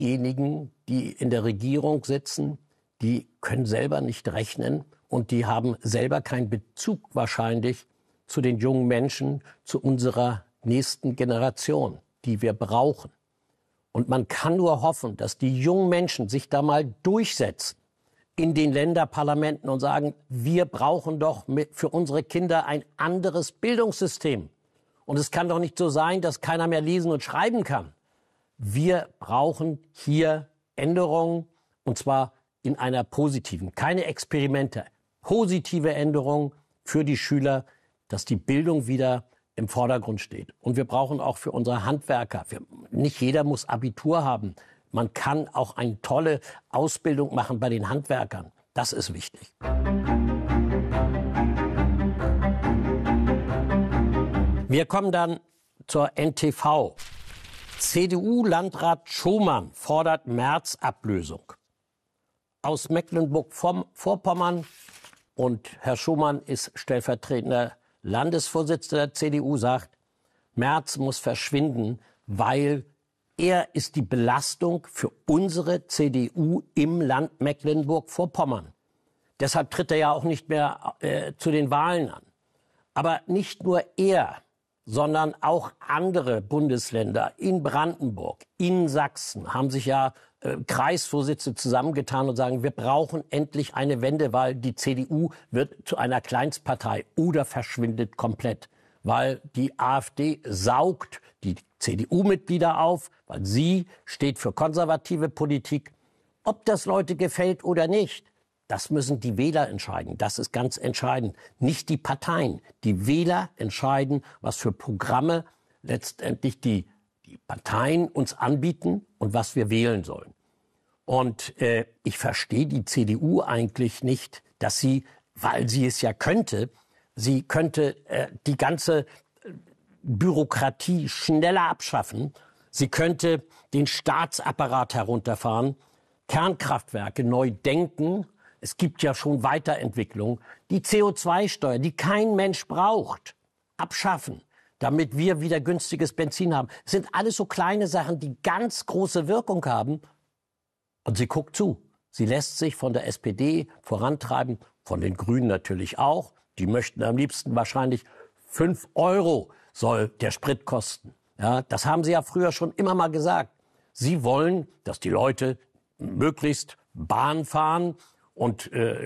diejenigen, die in der Regierung sitzen, die können selber nicht rechnen und die haben selber keinen Bezug wahrscheinlich zu den jungen Menschen, zu unserer nächsten Generation, die wir brauchen. Und man kann nur hoffen, dass die jungen Menschen sich da mal durchsetzen in den Länderparlamenten und sagen, wir brauchen doch für unsere Kinder ein anderes Bildungssystem. Und es kann doch nicht so sein, dass keiner mehr lesen und schreiben kann. Wir brauchen hier Änderungen, und zwar in einer positiven, keine Experimente, positive Änderungen für die Schüler, dass die Bildung wieder im Vordergrund steht. Und wir brauchen auch für unsere Handwerker, nicht jeder muss Abitur haben, man kann auch eine tolle Ausbildung machen bei den Handwerkern. Das ist wichtig. Wir kommen dann zur NTV. CDU-Landrat Schumann fordert Merz-Ablösung. Aus Mecklenburg-Vorpommern, und Herr Schumann ist stellvertretender Landesvorsitzender der CDU, sagt, Merz muss verschwinden, weil er ist die Belastung für unsere CDU im Land Mecklenburg-Vorpommern. Deshalb tritt er ja auch nicht mehr zu den Wahlen an. Aber nicht nur er, sondern auch andere Bundesländer in Brandenburg, in Sachsen haben sich ja Kreisvorsitzende zusammengetan und sagen, wir brauchen endlich eine Wende, weil die CDU wird zu einer Kleinstpartei oder verschwindet komplett, weil die AfD saugt die CDU-Mitglieder auf, weil sie steht für konservative Politik. Ob das Leute gefällt oder nicht, das müssen die Wähler entscheiden. Das ist ganz entscheidend. Nicht die Parteien. Die Wähler entscheiden, was für Programme letztendlich die Parteien uns anbieten und was wir wählen sollen. Und ich verstehe die CDU eigentlich nicht, dass sie, weil sie es ja könnte, sie könnte die ganze Bürokratie schneller abschaffen. Sie könnte den Staatsapparat herunterfahren, Kernkraftwerke neu denken. Es gibt ja schon Weiterentwicklung. Die CO2-Steuer, die kein Mensch braucht, abschaffen, damit wir wieder günstiges Benzin haben. Es sind alles so kleine Sachen, die ganz große Wirkung haben. Und sie guckt zu. Sie lässt sich von der SPD vorantreiben, von den Grünen natürlich auch. Die möchten am liebsten wahrscheinlich 5 € soll der Sprit kosten. Ja, das haben sie ja früher schon immer mal gesagt. Sie wollen, dass die Leute möglichst Bahn fahren und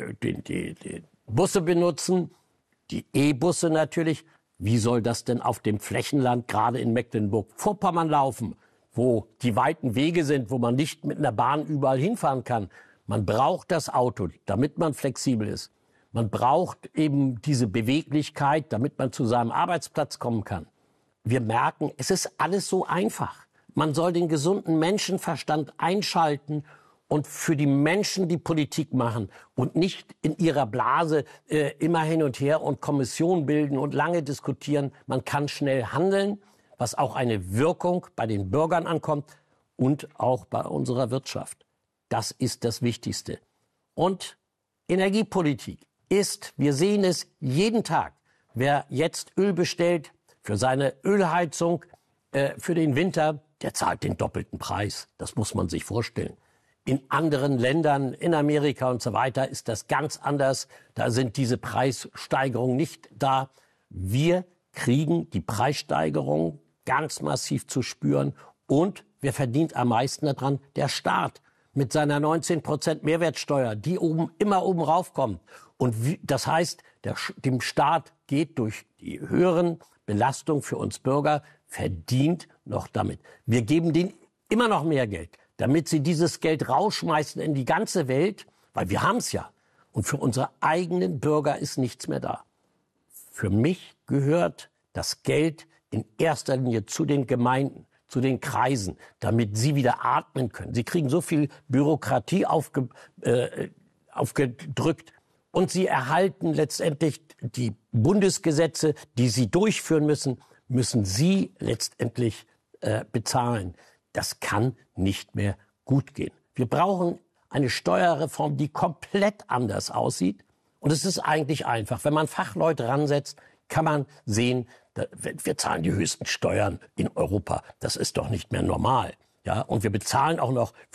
die Busse benutzen, die E-Busse natürlich. Wie soll das denn auf dem Flächenland, gerade in Mecklenburg-Vorpommern, laufen, wo die weiten Wege sind, wo man nicht mit einer Bahn überall hinfahren kann? Man braucht das Auto, damit man flexibel ist. Man braucht eben diese Beweglichkeit, damit man zu seinem Arbeitsplatz kommen kann. Wir merken, es ist alles so einfach. Man soll den gesunden Menschenverstand einschalten und für die Menschen die Politik machen und nicht in ihrer Blase immer hin und her und Kommissionen bilden und lange diskutieren. Man kann schnell handeln, was auch eine Wirkung bei den Bürgern ankommt und auch bei unserer Wirtschaft. Das ist das Wichtigste. Und Energiepolitik ist, wir sehen es jeden Tag, wer jetzt Öl bestellt für seine Ölheizung für den Winter, der zahlt den doppelten Preis. Das muss man sich vorstellen. In anderen Ländern, in Amerika und so weiter, ist das ganz anders. Da sind diese Preissteigerungen nicht da. Wir kriegen die Preissteigerung ganz massiv zu spüren. Und wer verdient am meisten daran? Der Staat mit seiner 19% Mehrwertsteuer, die immer oben raufkommt. Und das heißt, dem Staat geht durch die höheren Belastungen für uns Bürger, verdient noch damit. Wir geben denen immer noch mehr Geld, damit sie dieses Geld rausschmeißen in die ganze Welt, weil wir haben es ja. Und für unsere eigenen Bürger ist nichts mehr da. Für mich gehört das Geld in erster Linie zu den Gemeinden, zu den Kreisen, damit sie wieder atmen können. Sie kriegen so viel Bürokratie aufgedrückt und sie erhalten letztendlich die Bundesgesetze, die sie durchführen müssen sie letztendlich bezahlen. Das kann nicht mehr gut gehen. Wir brauchen eine Steuerreform, die komplett anders aussieht. Und es ist eigentlich einfach. Wenn man Fachleute ransetzt, kann man sehen, wir zahlen die höchsten Steuern in Europa. Das ist doch nicht mehr normal. Ja, und wir bezahlen auch noch